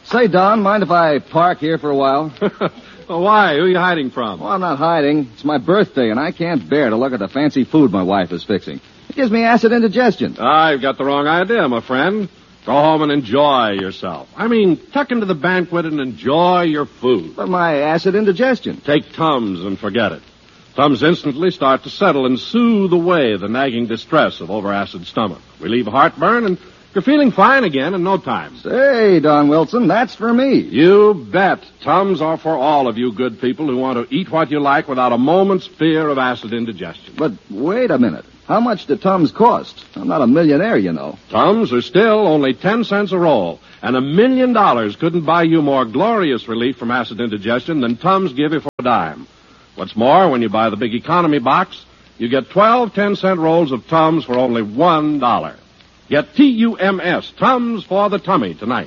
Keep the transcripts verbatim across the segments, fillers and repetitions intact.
Say, Don, mind if I park here for a while? Well, why? Who are you hiding from? Well, I'm not hiding. It's my birthday, and I can't bear to look at the fancy food my wife is fixing. It gives me acid indigestion. Ah, you've got the wrong idea, my friend. Go home and enjoy yourself. I mean, tuck into the banquet and enjoy your food. But my acid indigestion. Take Tums and forget it. Tums instantly start to settle and soothe away the nagging distress of over-acid stomach. Relieve heartburn, and you're feeling fine again in no time. Say, Don Wilson, that's for me. You bet. Tums are for all of you good people who want to eat what you like without a moment's fear of acid indigestion. But wait a minute. How much do Tums cost? I'm not a millionaire, you know. Tums are still only ten cents a roll, and a million dollars couldn't buy you more glorious relief from acid indigestion than Tums give you for a dime. What's more, when you buy the big economy box, you get twelve ten-cent rolls of Tums for only one dollar. Get T U M S, Tums for the tummy, tonight.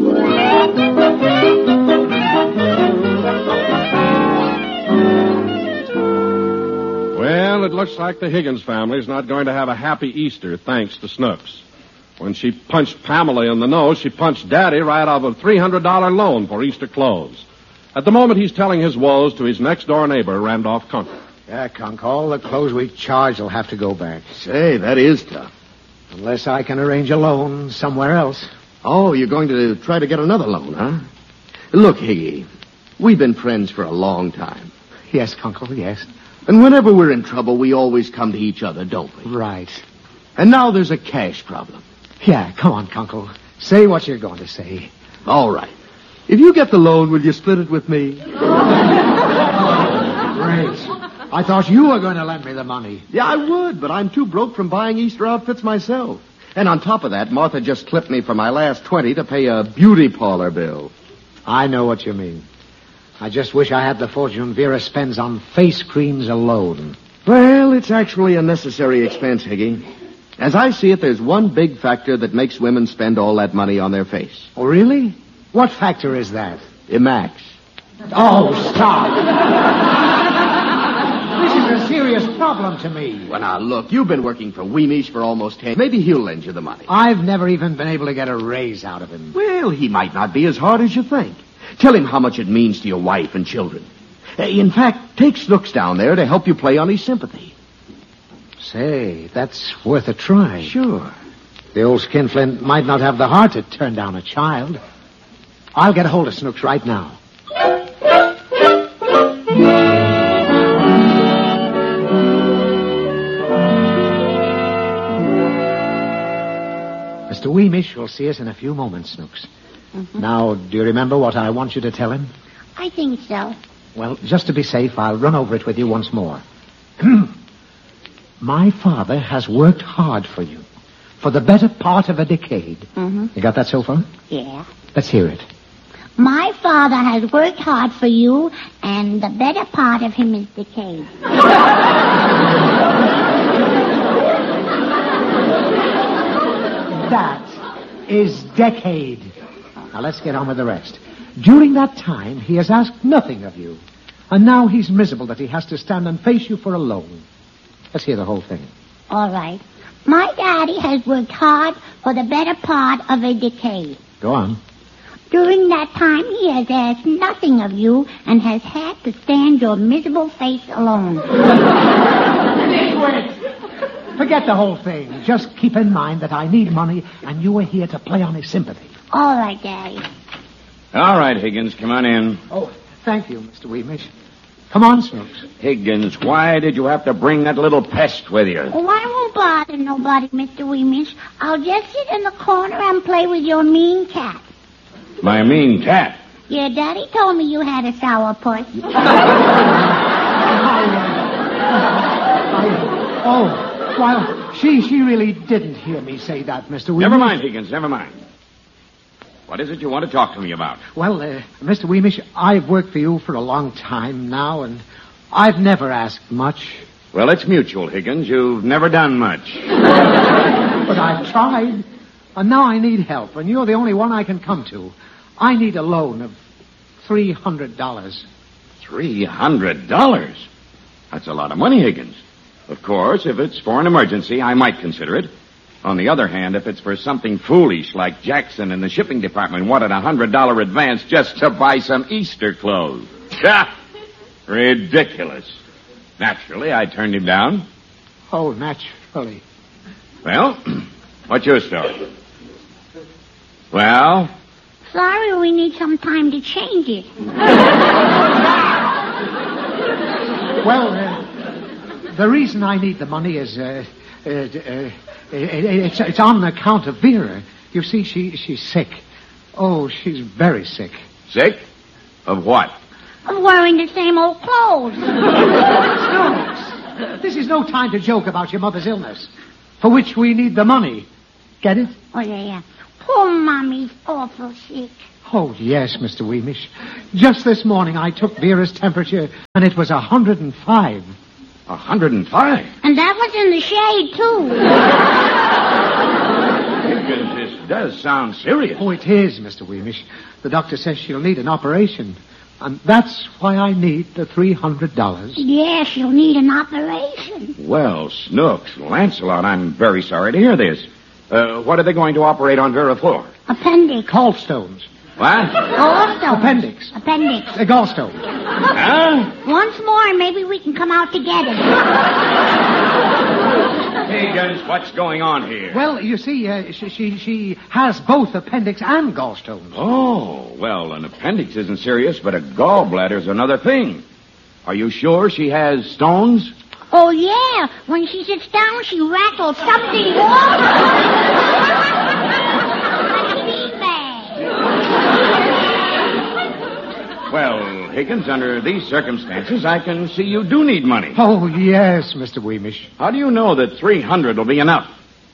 Well, it looks like the Higgins family's not going to have a happy Easter, thanks to Snooks. When she punched Pamela in the nose, she punched Daddy right out of a three hundred dollars loan for Easter clothes. At the moment, he's telling his woes to his next-door neighbor, Randolph Kunkel. Yeah, Kunk, all the clothes we charged will have to go back. Say, that is tough. Unless I can arrange a loan somewhere else. Oh, you're going to try to get another loan, huh? Look, Higgy, we've been friends for a long time. Yes, Kunkel, yes. And whenever we're in trouble, we always come to each other, don't we? Right. And now there's a cash problem. Yeah, come on, Kunkel. Say what you're going to say. All right. If you get the loan, will you split it with me? Great. I thought you were going to lend me the money. Yeah, I would, but I'm too broke from buying Easter outfits myself. And on top of that, Martha just clipped me for my last twenty to pay a beauty parlor bill. I know what you mean. I just wish I had the fortune Vera spends on face creams alone. Well, it's actually a necessary expense, Higgy. As I see it, there's one big factor that makes women spend all that money on their face. Oh, really? What factor is that? Emax. Oh, stop. This is a serious problem to me. Well, now, look, you've been working for Weemish for almost ten. Maybe he'll lend you the money. I've never even been able to get a raise out of him. Well, he might not be as hard as you think. Tell him how much it means to your wife and children. In fact, take Snooks down there to help you play on his sympathy. Say, that's worth a try. Sure. The old skinflint might not have the heart to turn down a child. I'll get a hold of Snooks right now. Mister Weemish will see us in a few moments, Snooks. Mm-hmm. Now, do you remember what I want you to tell him? I think so. Well, just to be safe, I'll run over it with you once more. My father has worked hard for you for the better part of a decade. Mm-hmm. You got that so far? Yeah. Let's hear it. My father has worked hard for you, and the better part of him is decayed. That is decade. Now, let's get on with the rest. During that time, he has asked nothing of you. And now he's miserable that he has to stand and face you for a loan. Let's hear the whole thing. All right. My daddy has worked hard for the better part of a decade. Go on. During that time, he has asked nothing of you and has had to stand your miserable face alone. Forget the whole thing. Just keep in mind that I need money, and you are here to play on his sympathy. All right, Daddy. All right, Higgins, come on in. Oh, thank you, Mister Weemish. Come on, Snooks. Higgins, why did you have to bring that little pest with you? Oh, I won't bother nobody, Mister Weemish. I'll just sit in the corner and play with your mean cat. My mean cat? Yeah, Daddy told me you had a sourpuss. Oh, well, she she really didn't hear me say that, Mister Weemish. Never mind, Higgins, never mind. What is it you want to talk to me about? Well, uh, Mister Weemish, I've worked for you for a long time now, and I've never asked much. Well, it's mutual, Higgins. You've never done much. But I've tried, and now I need help, and you're the only one I can come to. I need a loan of three hundred dollars. Three hundred dollars? That's a lot of money, Higgins. Of course, if it's for an emergency, I might consider it. On the other hand, if it's for something foolish like Jackson in the shipping department wanted a one hundred dollars advance just to buy some Easter clothes. Ha! Ridiculous. Naturally, I turned him down. Oh, naturally. Well, what's your story? Well? Sorry, we need some time to change it. Well, uh, the reason I need the money is, uh, uh, uh, it's, it's on account of Vera. You see, she she's sick. Oh, she's very sick. Sick? Of what? Of wearing the same old clothes. Snooks, this is no time to joke about your mother's illness, for which we need the money. Get it? Oh, yeah, yeah. Poor Mommy's awful sick. Oh, yes, Mister Weemish. Just this morning I took Vera's temperature, and it was one hundred five. one hundred five? And that was in the shade, too. Higgins, this does sound serious. Oh, it is, Mister Weemish. The doctor says she'll need an operation. And that's why I need the three hundred dollars. Yes, you'll need an operation. Well, Snooks, Lancelot, I'm very sorry to hear this. Uh, what are they going to operate on Vera for? Appendix. Gallstones. What? Gallstones. Appendix. Appendix. A gallstone. Huh? Once more, maybe we can come out together. Higgins, what's going on here? Well, you see, uh, she, she she has both appendix and gallstones. Oh, well, an appendix isn't serious, but a gallbladder's another thing. Are you sure she has stones? Oh, yeah. When she sits down, she rattles something wrong. Well, Higgins, under these circumstances, I can see you do need money. Oh, yes, Mister Weemish. How do you know that three hundred will be enough?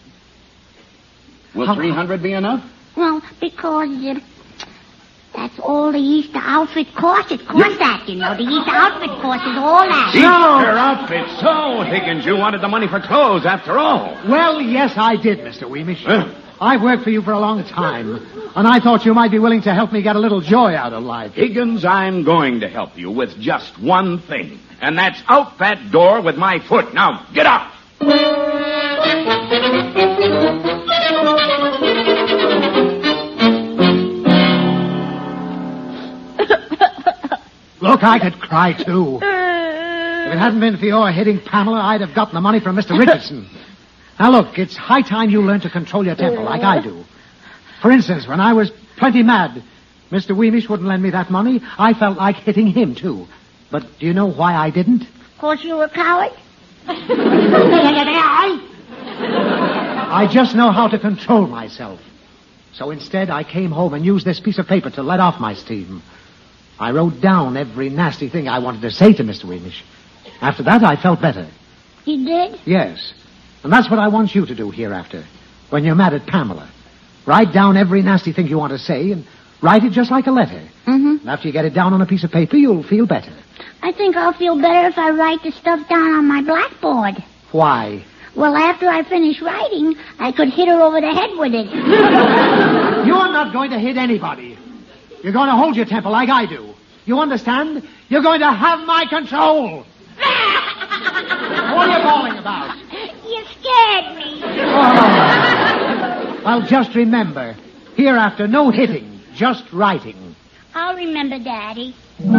Will How- three hundred be enough? Well, because uh, that's all the Easter outfit costs. It costs that, you know. The Easter outfit costs is all that. Easter outfit. So, Higgins, you wanted the money for clothes after all. Well, yes, I did, Mister Weemish. Huh? I've worked for you for a long time, and I thought you might be willing to help me get a little joy out of life. Higgins, I'm going to help you with just one thing, and that's out that door with my foot. Now, get up! Look, I could cry, too. If it hadn't been for your hitting Pamela, I'd have gotten the money from Mister Richardson. Now, look, it's high time you learn to control your temper like I do. For instance, when I was plenty mad, Mister Weemish wouldn't lend me that money. I felt like hitting him, too. But do you know why I didn't? Of course, you were a coward. I just know how to control myself. So instead, I came home and used this piece of paper to let off my steam. I wrote down every nasty thing I wanted to say to Mister Weemish. After that, I felt better. You did? Yes. And that's what I want you to do hereafter, when you're mad at Pamela. Write down every nasty thing you want to say, and write it just like a letter. Mm-hmm. And after you get it down on a piece of paper, you'll feel better. I think I'll feel better if I write the stuff down on my blackboard. Why? Well, after I finish writing, I could hit her over the head with it. You're not going to hit anybody. You're going to hold your temper like I do. You understand? You're going to have my control. What are you bawling about? You scared me. Oh. Well, just remember, hereafter, no hitting, just writing. I'll remember, Daddy.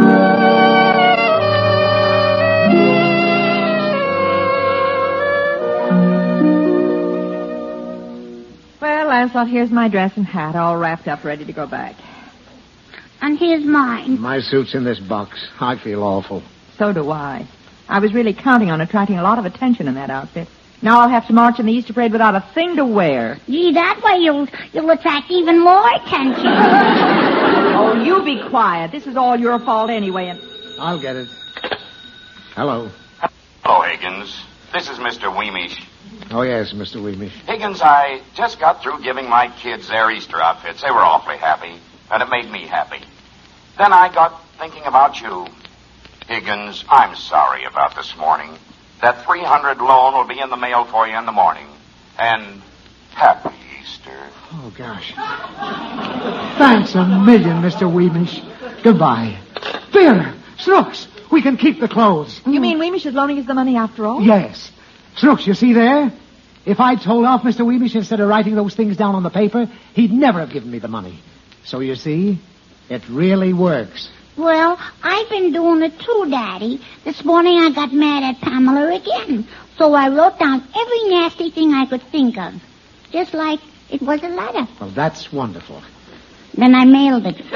Well, Lancelot, here's my dress and hat all wrapped up, ready to go back. And here's mine. My suit's in this box. I feel awful. So do I. I was really counting on attracting a lot of attention in that outfit. Now I'll have to march in the Easter parade without a thing to wear. Gee, that way you'll you'll attract even more attention. Oh, you be quiet. This is all your fault anyway. And I'll get it. Hello. Hello, Higgins. This is Mister Weemish. Oh, yes, Mister Weemish. Higgins, I just got through giving my kids their Easter outfits. They were awfully happy, and it made me happy. Then I got thinking about you. Higgins, I'm sorry about this morning. That three hundred loan will be in the mail for you in the morning. And happy Easter. Oh, gosh. Thanks a million, Mister Weemish. Goodbye. Vera, Snooks, we can keep the clothes. you mean Weemish is loaning us the money after all? Yes. Snooks, you see there? If I'd told off Mister Weemish instead of writing those things down on the paper, he'd never have given me the money. So you see, it really works. Well, I've been doing it too, Daddy. This morning I got mad at Pamela again. So I wrote down every nasty thing I could think of. Just like it was a letter. Well, that's wonderful. Then I mailed it.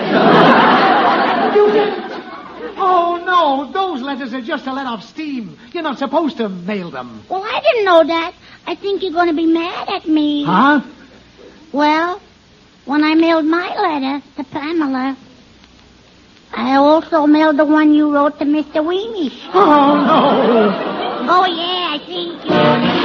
Oh, no, those letters are just to let off steam. You're not supposed to mail them. Well, I didn't know that. I think you're going to be mad at me. Huh? Well, when I mailed my letter to Pamela, I also mailed the one you wrote to Mister Weemish. Oh, no. Oh, yeah, I think you...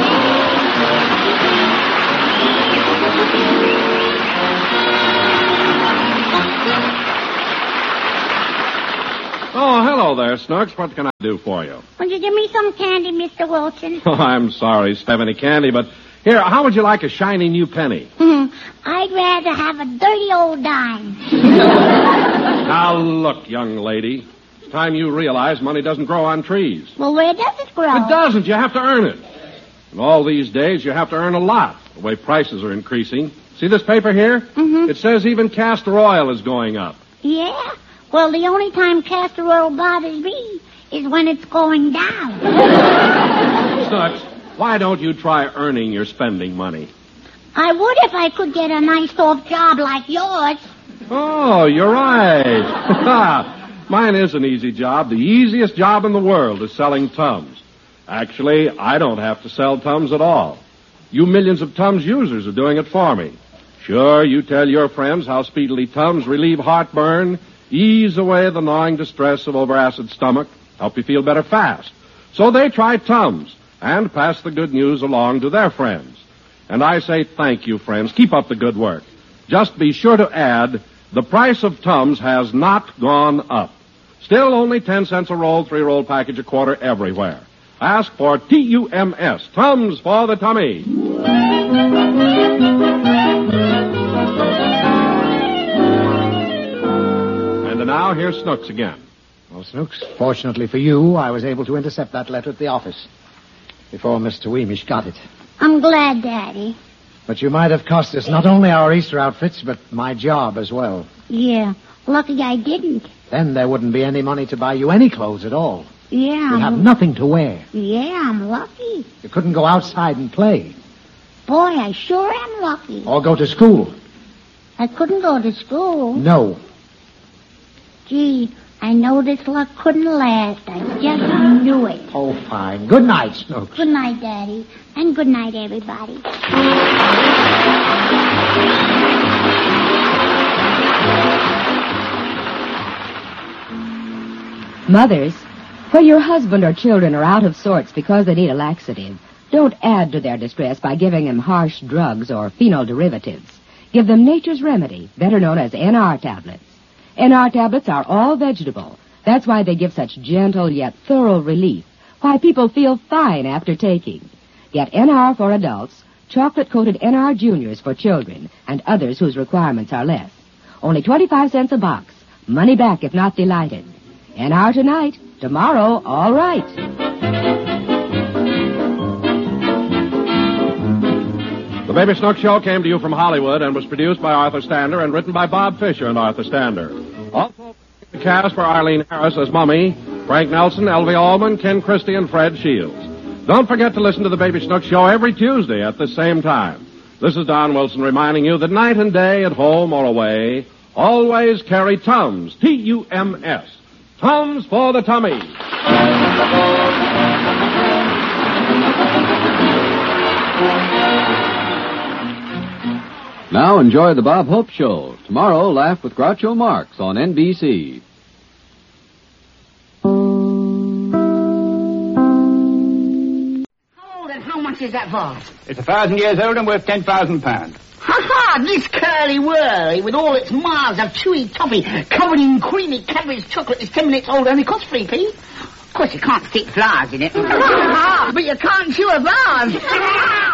Oh, hello there, Snooks. What can I do for you? Will you give me some candy, Mister Wilson? Oh, I'm sorry, Steve, any candy, but here, how would you like a shiny new penny? I'd rather have a dirty old dime. Now, look, young lady. It's time you realize money doesn't grow on trees. Well, where does it grow? It doesn't. You have to earn it. And all these days, you have to earn a lot, the way prices are increasing. See this paper here? Mm-hmm. It says even castor oil is going up. Yeah? Well, the only time castor oil bothers me is when it's going down. Snooks, why don't you try earning your spending money? I would if I could get a nice soft job like yours. Oh, you're right. Mine is an easy job. The easiest job in the world is selling Tums. Actually, I don't have to sell Tums at all. You millions of Tums users are doing it for me. Sure, you tell your friends how speedily Tums relieve heartburn, ease away the gnawing distress of overacid stomach, help you feel better fast. So they try Tums and pass the good news along to their friends. And I say thank you, friends. Keep up the good work. Just be sure to add, the price of Tums has not gone up. Still only ten cents a roll, three-roll package a quarter everywhere. Ask for T U M S, Tums for the tummy. And now here's Snooks again. Well, Snooks, fortunately for you, I was able to intercept that letter at the office before Mister Weemish got it. I'm glad, Daddy. But you might have cost us not only our Easter outfits, but my job as well. Yeah, lucky I didn't. Then there wouldn't be any money to buy you any clothes at all. Yeah. You'd have I'm... nothing to wear. Yeah, I'm lucky. You couldn't go outside and play. Boy, I sure am lucky. Or go to school. I couldn't go to school. No. Gee, I know this luck couldn't last. I just knew it. Oh, fine. Good night, Snooks. Good night, Daddy. And good night, everybody. Mothers, when your husband or children are out of sorts because they need a laxative, don't add to their distress by giving them harsh drugs or phenol derivatives. Give them nature's remedy, better known as N R tablets. N R tablets are all vegetable. That's why they give such gentle yet thorough relief. Why people feel fine after taking. Get N R for adults, chocolate-coated N R Juniors for children, and others whose requirements are less. Only twenty-five cents a box. Money back if not delighted. N R tonight, tomorrow, all right. The Baby Snooks Show came to you from Hollywood and was produced by Arthur Stander and written by Bob Fisher and Arthur Stander. Also, the cast for Arlene Harris as Mummy, Frank Nelson, Elvie Allman, Ken Christie, and Fred Shields. Don't forget to listen to the Baby Snooks Show every Tuesday at the same time. This is Don Wilson reminding you that night and day, at home or away, always carry Tums, T U M S. Tums for the tummy. Now enjoy the Bob Hope Show. Tomorrow, laugh with Groucho Marx on N B C. How old and how much is that vase? It's a thousand years old and worth ten thousand pounds. Ha ha! This curly-whirly with all its miles of chewy toffee covered in creamy Cadbury's chocolate is ten minutes old and only costs three p. Of course, you can't stick flowers in it. But you can't chew a vase.